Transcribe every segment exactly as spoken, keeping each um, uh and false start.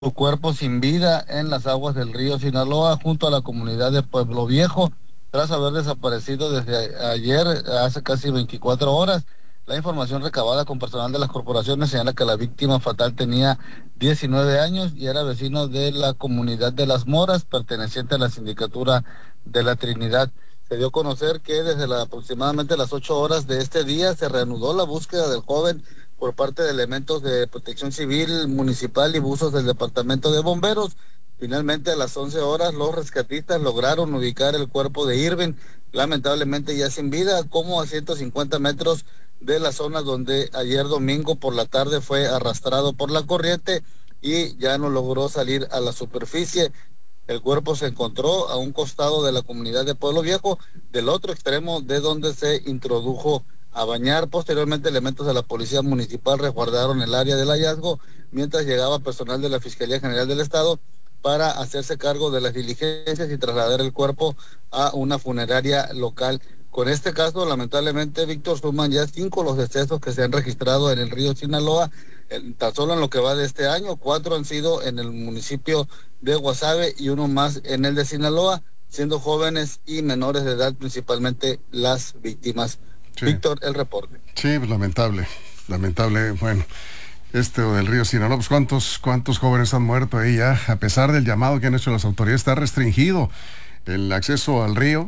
su cuerpo sin vida en las aguas del río Sinaloa, junto a la comunidad de Pueblo Viejo, tras haber desaparecido desde a- ayer, hace casi veinticuatro horas. La información recabada con personal de las corporaciones señala que la víctima fatal tenía diecinueve años y era vecino de la comunidad de Las Moras, perteneciente a la sindicatura de la Trinidad. Se dio a conocer que desde la- aproximadamente las ocho horas de este día se reanudó la búsqueda del joven por parte de elementos de protección civil municipal y buzos del departamento de bomberos. Finalmente, a las once horas, los rescatistas lograron ubicar el cuerpo de Irving, lamentablemente ya sin vida, como a ciento cincuenta metros de la zona donde ayer domingo por la tarde fue arrastrado por la corriente y ya no logró salir a la superficie. El cuerpo se encontró a un costado de la comunidad de Pueblo Viejo, del otro extremo de donde se introdujo a bañar. Posteriormente, elementos de la Policía Municipal resguardaron el área del hallazgo, mientras llegaba personal de la Fiscalía General del Estado para hacerse cargo de las diligencias y trasladar el cuerpo a una funeraria local. Con este caso, lamentablemente, Víctor, suman ya cinco los decesos que se han registrado en el río Sinaloa. En- tan solo en lo que va de este año, cuatro han sido en el municipio de Guasave y uno más en el de Sinaloa, siendo jóvenes y menores de edad principalmente las víctimas. Sí, Víctor, el reporte. sí, pues lamentable, lamentable. Bueno, este del río Sinaloa, pues cuántos, cuántos jóvenes han muerto ahí ya, a pesar del llamado que han hecho las autoridades, está restringido el acceso al río,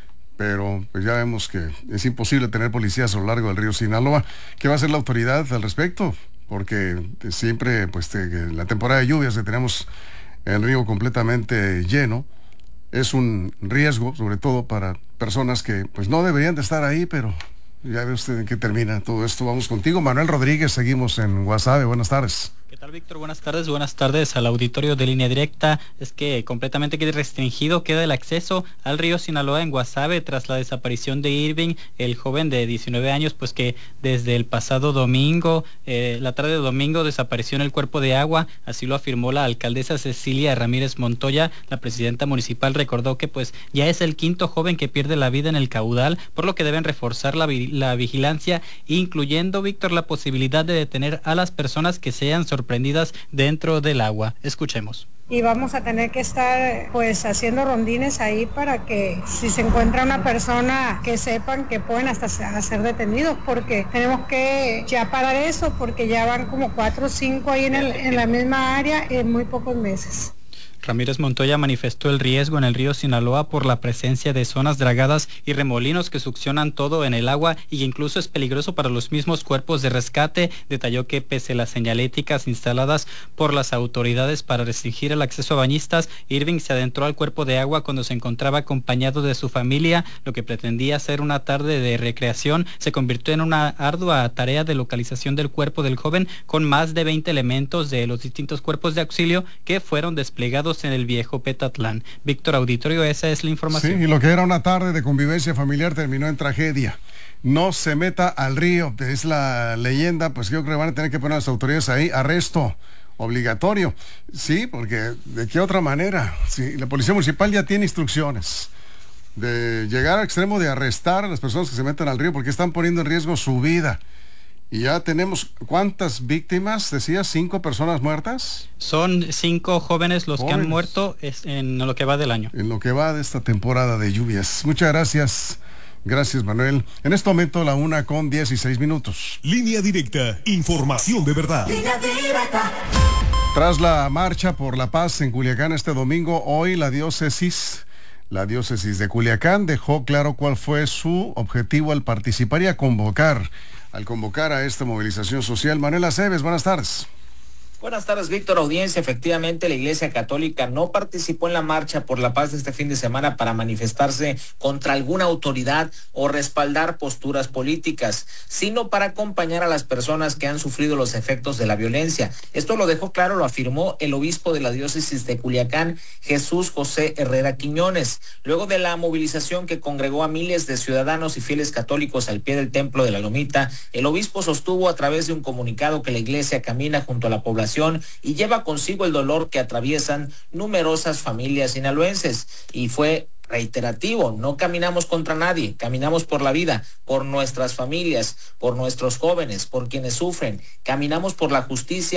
pero pues ya vemos que es imposible tener policías a lo largo del río Sinaloa. ¿Qué va a hacer la autoridad al respecto? Porque siempre, pues te- la temporada de lluvias que tenemos el río completamente lleno, es un riesgo, sobre todo para personas que pues no deberían de estar ahí, pero ya ve usted en qué termina todo esto. Vamos contigo, Manuel Rodríguez, seguimos en WhatsApp. Buenas tardes. ¿Qué tal, Víctor? Buenas tardes, buenas tardes al auditorio de Línea Directa. Es que completamente queda restringido queda el acceso al río Sinaloa en Guasave tras la desaparición de Irving, el joven de diecinueve años, pues que desde el pasado domingo, eh, la tarde de domingo, desapareció en el cuerpo de agua. Así lo afirmó la alcaldesa Cecilia Ramírez Montoya. La presidenta municipal recordó que pues ya es el quinto joven que pierde la vida en el caudal, por lo que deben reforzar la, vi- la vigilancia, incluyendo, Víctor, la posibilidad de detener a las personas que sean sorprendidas dentro del agua. Escuchemos. Y vamos a tener que estar pues haciendo rondines ahí para que si se encuentra una persona que sepan que pueden hasta ser detenidos, porque tenemos que ya parar eso, porque ya van como cuatro o cinco ahí en, el, en la misma área en muy pocos meses. Ramírez Montoya manifestó el riesgo en el río Sinaloa por la presencia de zonas dragadas y remolinos que succionan todo en el agua y que incluso es peligroso para los mismos cuerpos de rescate. Detalló que pese a las señaléticas instaladas por las autoridades para restringir el acceso a bañistas, Irving se adentró al cuerpo de agua cuando se encontraba acompañado de su familia. Lo que pretendía ser una tarde de recreación se convirtió en una ardua tarea de localización del cuerpo del joven, con más de veinte elementos de los distintos cuerpos de auxilio que fueron desplegados en el viejo Petatlán. Víctor, auditorio, esa es la información. Sí, y lo que era una tarde de convivencia familiar terminó en tragedia. No se meta al río, es la leyenda, pues yo creo que van a tener que poner las autoridades ahí, arresto obligatorio. Sí, porque ¿de qué otra manera? Sí, la policía municipal ya tiene instrucciones de llegar al extremo de arrestar a las personas que se metan al río porque están poniendo en riesgo su vida. Y ya tenemos, ¿cuántas víctimas? Decías, ¿cinco personas muertas? Son cinco jóvenes los Jóvenes. que han muerto en lo que va del año. En lo que va de esta temporada de lluvias. Muchas gracias. Gracias, Manuel. En este momento, la una con dieciséis minutos. Línea Directa, información de verdad. Línea Directa. Tras la marcha por la paz en Culiacán este domingo, hoy la diócesis, la diócesis de Culiacán dejó claro cuál fue su objetivo al participar y a convocar, al convocar a esta movilización social. Manuel Aceves, buenas tardes. Buenas tardes, Víctor. Audiencia, efectivamente la Iglesia Católica no participó en la marcha por la paz de este fin de semana para manifestarse contra alguna autoridad o respaldar posturas políticas, sino para acompañar a las personas que han sufrido los efectos de la violencia. Esto lo dejó claro, lo afirmó el obispo de la diócesis de Culiacán, Jesús José Herrera Quiñones, luego de la movilización que congregó a miles de ciudadanos y fieles católicos al pie del templo de la Lomita. El obispo sostuvo a través de un comunicado que la Iglesia camina junto a la población y lleva consigo el dolor que atraviesan numerosas familias sinaloenses, y fue reiterativo: no caminamos contra nadie, caminamos por la vida, por nuestras familias, por nuestros jóvenes, por quienes sufren, caminamos por la justicia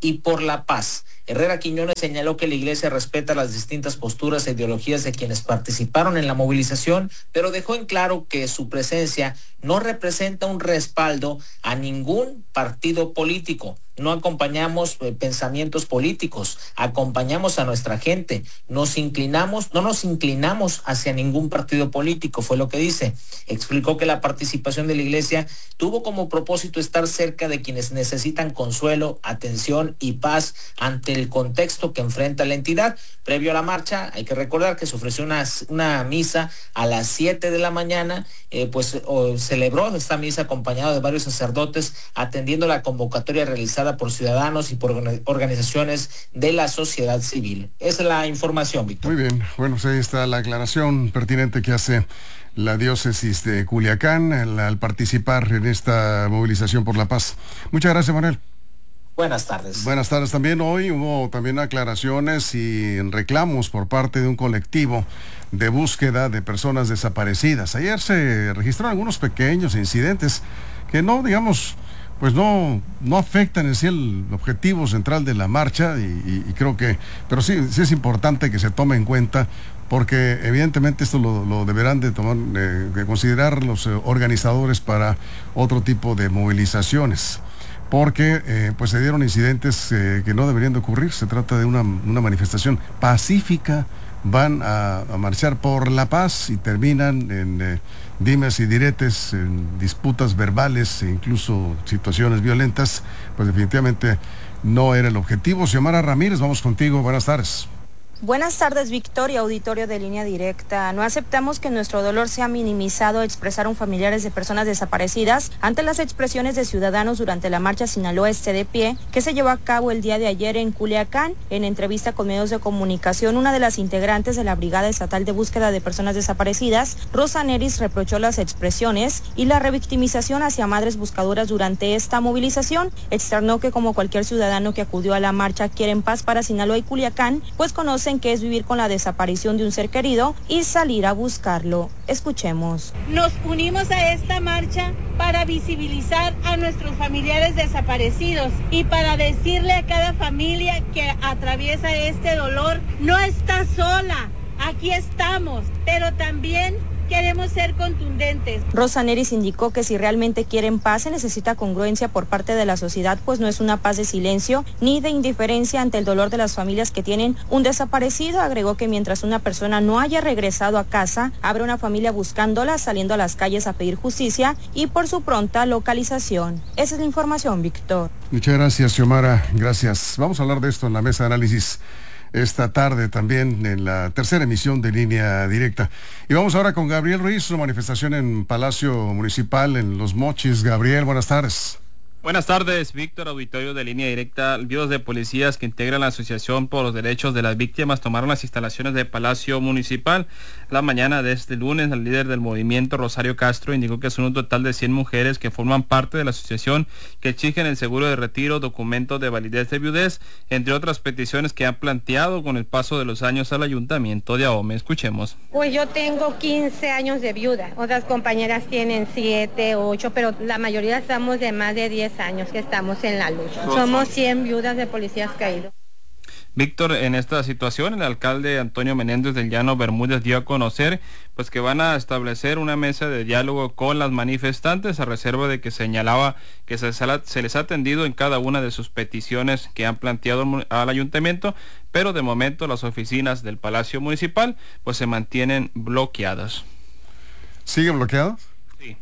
y por la paz. Herrera Quiñones señaló que la iglesia respeta las distintas posturas e ideologías de quienes participaron en la movilización, pero dejó en claro que su presencia no representa un respaldo a ningún partido político. No acompañamos eh, pensamientos políticos, acompañamos a nuestra gente, nos inclinamos, no nos inclinamos hacia ningún partido político, fue lo que dice. Explicó que la participación de la iglesia tuvo como propósito estar cerca de quienes necesitan consuelo, atención y paz ante el contexto que enfrenta la entidad. Previo a la marcha, hay que recordar que se ofreció una, una misa a las siete de la mañana, eh, pues oh, celebró esta misa acompañado de varios sacerdotes, atendiendo la convocatoria realizada por ciudadanos y por organizaciones de la sociedad civil. Esa es la información, Víctor. Muy bien, bueno, pues ahí está la aclaración pertinente que hace la diócesis de Culiacán al, al participar en esta movilización por la paz. Muchas gracias, Manuel. Buenas tardes. Buenas tardes también. Hoy hubo también aclaraciones y reclamos por parte de un colectivo de búsqueda de personas desaparecidas. Ayer se registraron algunos pequeños incidentes que no, digamos, pues no, no afectan en sí el objetivo central de la marcha y, y, y creo que, pero sí, sí es importante que se tome en cuenta porque evidentemente esto lo, lo deberán de tomar, eh, de considerar los eh, organizadores para otro tipo de movilizaciones. Porque eh, pues se dieron incidentes eh, que no deberían de ocurrir. Se trata de una, una manifestación pacífica, van a, a marchar por la paz y terminan en eh, dimes y diretes, en disputas verbales e incluso situaciones violentas. Pues definitivamente no era el objetivo. Xiomara Ramírez, vamos contigo, buenas tardes. Buenas tardes, Victoria, auditorio de Línea Directa. No aceptamos que nuestro dolor sea minimizado, expresaron familiares de personas desaparecidas ante las expresiones de ciudadanos durante la marcha Sinaloa esté de pie, que se llevó a cabo el día de ayer en Culiacán. En entrevista con medios de comunicación, una de las integrantes de la Brigada Estatal de Búsqueda de Personas Desaparecidas, Rosa Neris, reprochó las expresiones y la revictimización hacia madres buscadoras durante esta movilización. Externó que como cualquier ciudadano que acudió a la marcha quieren paz para Sinaloa y Culiacán, pues conocen que es vivir con la desaparición de un ser querido y salir a buscarlo. Escuchemos. Nos unimos a esta marcha para visibilizar a nuestros familiares desaparecidos y para decirle a cada familia que atraviesa este dolor, no está sola, aquí estamos, pero también queremos ser contundentes. Rosa Neris indicó que si realmente quieren paz se necesita congruencia por parte de la sociedad, pues no es una paz de silencio ni de indiferencia ante el dolor de las familias que tienen un desaparecido. Agregó que mientras una persona no haya regresado a casa, habrá una familia buscándola, saliendo a las calles a pedir justicia y por su pronta localización. Esa es la información, Víctor. Muchas gracias, Xiomara. Gracias. Vamos a hablar de esto en la mesa de análisis esta tarde también en la tercera emisión de Línea Directa. Y vamos ahora con Gabriel Ruiz, su manifestación en Palacio Municipal en Los Mochis. Gabriel, buenas tardes. Buenas tardes, Víctor, auditorio de Línea Directa. Viudas de policías que integran la Asociación por los Derechos de las Víctimas tomaron las instalaciones de Palacio Municipal. La mañana de este lunes, el líder del movimiento, Rosario Castro, indicó que son un total de cien mujeres que forman parte de la asociación que exigen el seguro de retiro, documentos de validez de viudez, entre otras peticiones que han planteado con el paso de los años al Ayuntamiento de Ahome. Escuchemos. Pues yo tengo quince años de viuda. Otras compañeras tienen siete, ocho, pero la mayoría estamos de más de diez años que estamos en la lucha. Somos cien viudas de policías caídos. Víctor, en esta situación, el alcalde Antonio Menéndez del Llano Bermúdez dio a conocer pues que van a establecer una mesa de diálogo con las manifestantes a reserva de que señalaba que se, se les ha atendido en cada una de sus peticiones que han planteado al ayuntamiento, pero de momento las oficinas del Palacio Municipal pues se mantienen bloqueadas. ¿Siguen bloqueados? Sí.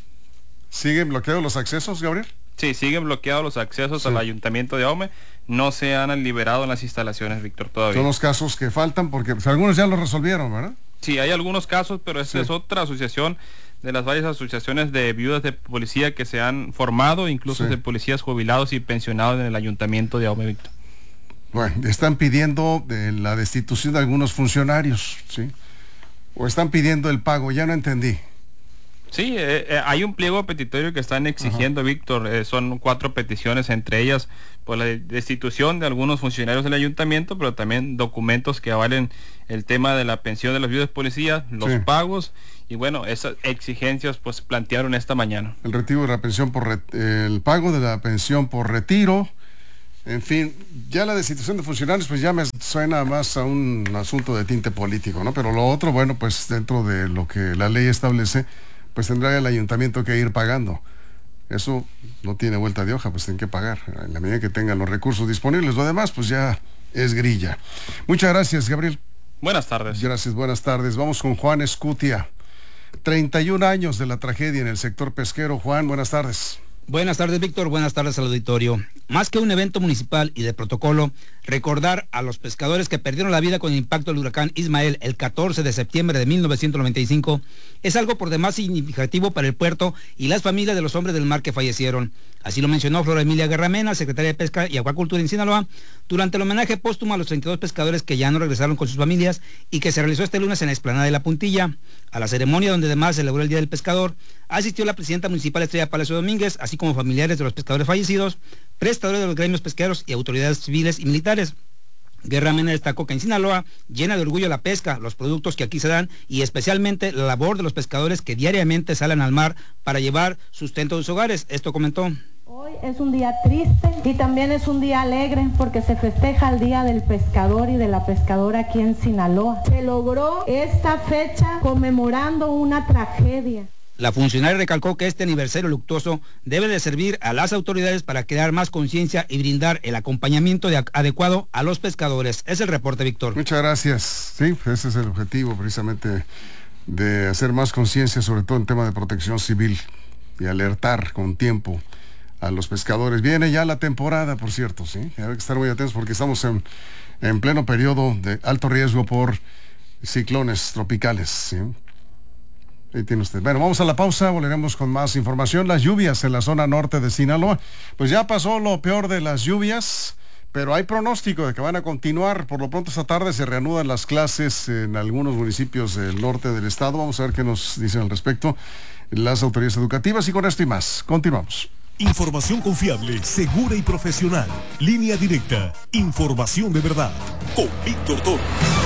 ¿Siguen bloqueados los accesos, Gabriel? Sí, siguen bloqueados los accesos sí. al Ayuntamiento de Ahome. No se han liberado en las instalaciones, Víctor, todavía. Son los casos que faltan porque pues, algunos ya los resolvieron, ¿verdad? Sí, hay algunos casos, pero esta sí. es otra asociación de las varias asociaciones de viudas de policía que se han formado, incluso sí. de policías jubilados y pensionados en el Ayuntamiento de Ahome, Víctor. Bueno, están pidiendo de la destitución de algunos funcionarios, ¿sí? O están pidiendo el pago, ya no entendí. Sí, eh, eh, hay un pliego petitorio que están exigiendo, Ajá. Víctor, eh, son cuatro peticiones, entre ellas por la destitución de algunos funcionarios del ayuntamiento, pero también documentos que avalen el tema de la pensión de las viudas policías, los sí. pagos, y bueno, esas exigencias pues plantearon esta mañana. El retiro de la pensión por re- el pago de la pensión por retiro, En fin, ya la destitución de funcionarios pues ya me suena más a un asunto de tinte político, ¿no? Pero lo otro, bueno, pues dentro de lo que la ley establece, pues tendrá el ayuntamiento que ir pagando. Eso no tiene vuelta de hoja, pues tienen que pagar en la medida que tengan los recursos disponibles. Lo demás pues ya es grilla. Muchas gracias, Gabriel. Buenas tardes. Gracias, buenas tardes. Vamos con Juan Escutia. treinta y un años de la tragedia en el sector pesquero. Juan, buenas tardes. Buenas tardes, Víctor. Buenas tardes al auditorio. Más que un evento municipal y de protocolo, recordar a los pescadores que perdieron la vida con el impacto del huracán Ismael el catorce de septiembre de mil novecientos noventa y cinco es algo por demás significativo para el puerto y las familias de los hombres del mar que fallecieron. Así lo mencionó Flora Emilia Guerramena, secretaria de Pesca y Acuacultura en Sinaloa, durante el homenaje póstumo a los treinta y dos pescadores que ya no regresaron con sus familias y que se realizó este lunes en la explanada de La Puntilla. A la ceremonia, donde además se celebró el Día del Pescador, asistió la presidenta municipal Estrella Palacio Domínguez, así como familiares de los pescadores fallecidos, prestadores de los gremios pesqueros y autoridades civiles y militares. Guerramena destacó que en Sinaloa llena de orgullo la pesca, los productos que aquí se dan y especialmente la labor de los pescadores que diariamente salen al mar para llevar sustento a sus hogares. Esto comentó. Hoy es un día triste y también es un día alegre porque se festeja el Día del Pescador y de la Pescadora aquí en Sinaloa. Se logró esta fecha conmemorando una tragedia. La funcionaria recalcó que este aniversario luctuoso debe de servir a las autoridades para crear más conciencia y brindar el acompañamiento de adecuado a los pescadores. Es el reporte, Víctor. Muchas gracias. Sí, ese es el objetivo precisamente de hacer más conciencia, sobre todo en tema de protección civil y alertar con tiempo a los pescadores. Viene ya la temporada, por cierto, sí. Hay que estar muy atentos porque estamos en, en pleno periodo de alto riesgo por ciclones tropicales, ¿sí? Ahí tiene usted. Bueno, vamos a la pausa, volveremos con más información. Las lluvias en la zona norte de Sinaloa. Pues ya pasó lo peor de las lluvias, pero hay pronóstico de que van a continuar. Por lo pronto esta tarde se reanudan las clases en algunos municipios del norte del estado. Vamos a ver qué nos dicen al respecto las autoridades educativas y con esto y más. Continuamos. Información confiable, segura y profesional. Línea directa. Información de verdad. Con Víctor Toro.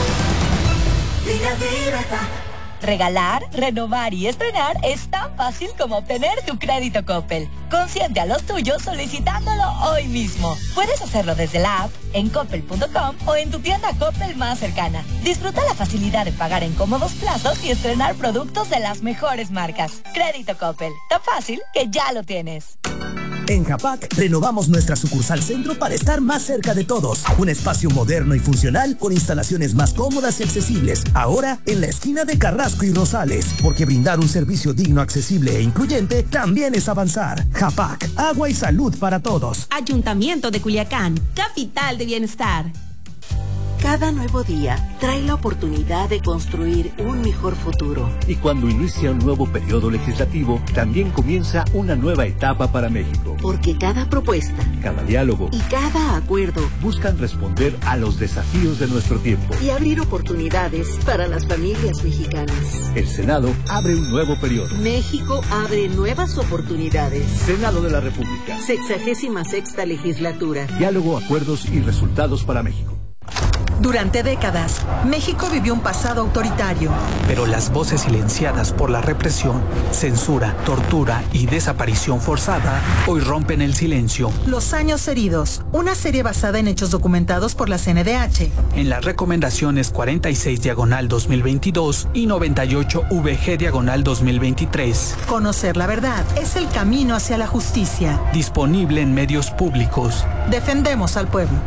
Línea directa. Regalar, renovar y estrenar es tan fácil como obtener tu crédito Coppel. Consiente a los tuyos solicitándolo hoy mismo. Puedes hacerlo desde la app, en coppel punto com o en tu tienda Coppel más cercana. Disfruta la facilidad de pagar en cómodos plazos y estrenar productos de las mejores marcas. Crédito Coppel, tan fácil que ya lo tienes. En Japac renovamos nuestra sucursal centro para estar más cerca de todos. Un espacio moderno y funcional con instalaciones más cómodas y accesibles. Ahora en la esquina de Carrasco y Rosales. Porque brindar un servicio digno, accesible e incluyente también es avanzar. Japac, agua y salud para todos. Ayuntamiento de Culiacán, capital de bienestar. Cada nuevo día trae la oportunidad de construir un mejor futuro. Y cuando inicia un nuevo periodo legislativo, también comienza una nueva etapa para México. Porque cada propuesta, cada diálogo y cada acuerdo buscan responder a los desafíos de nuestro tiempo y abrir oportunidades para las familias mexicanas. El Senado abre un nuevo periodo. México abre nuevas oportunidades. Senado de la República. Sexagésima sexta legislatura. Diálogo, acuerdos y resultados para México. Durante décadas, México vivió un pasado autoritario. Pero las voces silenciadas por la represión, censura, tortura y desaparición forzada hoy rompen el silencio. Los años heridos, una serie basada en hechos documentados por la C N D H. En las recomendaciones cuarenta y seis diagonal dos mil veintidós y noventa y ocho V G diagonal dos mil veintitrés. Conocer la verdad es el camino hacia la justicia. Disponible en medios públicos. Defendemos al pueblo.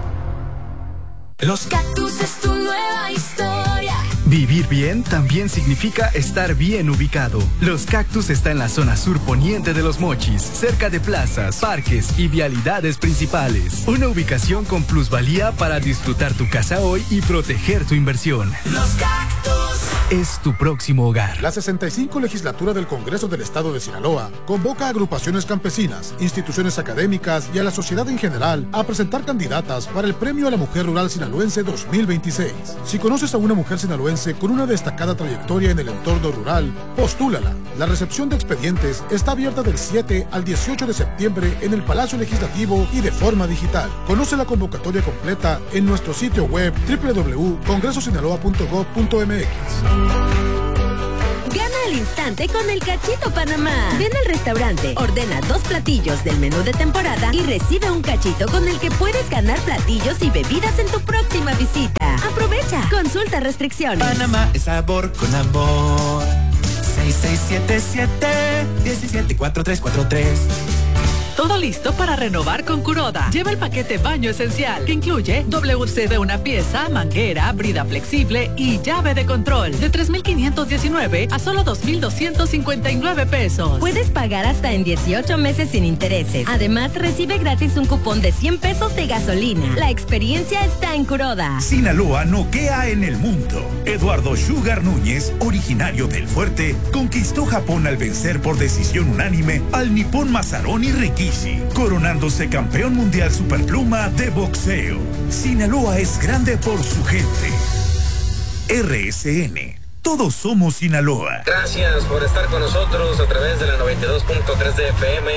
Los Cactus es tu nueva historia. Vivir bien también significa estar bien ubicado. Los Cactus está en la zona sur poniente de Los Mochis, cerca de plazas, parques y vialidades principales. Una ubicación con plusvalía para disfrutar tu casa hoy y proteger tu inversión. Los Cactus es tu próximo hogar. La sesenta y cinco legislatura del Congreso del Estado de Sinaloa convoca a agrupaciones campesinas, instituciones académicas y a la sociedad en general a presentar candidatas para el Premio a la Mujer Rural Sinaloense dos mil veintiséis. Si conoces a una mujer sinaloense con una destacada trayectoria en el entorno rural, postúlala. La recepción de expedientes está abierta del siete al dieciocho de septiembre en el Palacio Legislativo y de forma digital. Conoce la convocatoria completa en nuestro sitio web doble u doble u doble u punto congreso sinaloa punto gov punto m x. Gana al instante con el Cachito Panamá. Ven al restaurante, ordena dos platillos del menú de temporada y recibe un cachito con el que puedes ganar platillos y bebidas en tu próxima visita. Aprovecha. Consulta restricciones. Panamá es sabor con amor. seis seis siete siete, uno siete cuatro tres cuatro tres. Todo listo para renovar con Kuroda. Lleva el paquete baño esencial, que incluye W C de una pieza, manguera, brida flexible y llave de control. De tres mil quinientos diecinueve a solo dos mil doscientos cincuenta y nueve pesos. Puedes pagar hasta en dieciocho meses sin intereses. Además, recibe gratis un cupón de cien pesos de gasolina. La experiencia está en Kuroda. Sinaloa noquea en el mundo. Eduardo Sugar Núñez, originario del Fuerte, conquistó Japón al vencer por decisión unánime al nipón Masaron Rikishi, coronándose campeón mundial superpluma de boxeo. Sinaloa es grande por su gente. R S N. Todos somos Sinaloa. Gracias por estar con nosotros a través de la noventa y dos punto tres de F M.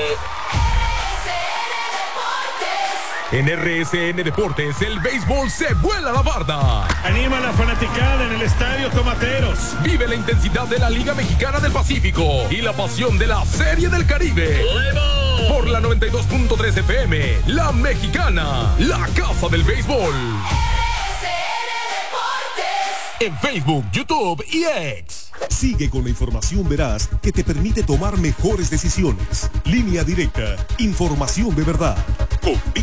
En R S N Deportes, el béisbol se vuela la barda. Anima a la fanaticada en el Estadio Tomateros. Vive la intensidad de la Liga Mexicana del Pacífico y la pasión de la Serie del Caribe. ¡Luego! Por la noventa y dos punto tres F M, La Mexicana, la casa del béisbol. En Facebook, YouTube y X. Sigue con la información veraz que te permite tomar mejores decisiones. Línea Directa, información de verdad. Con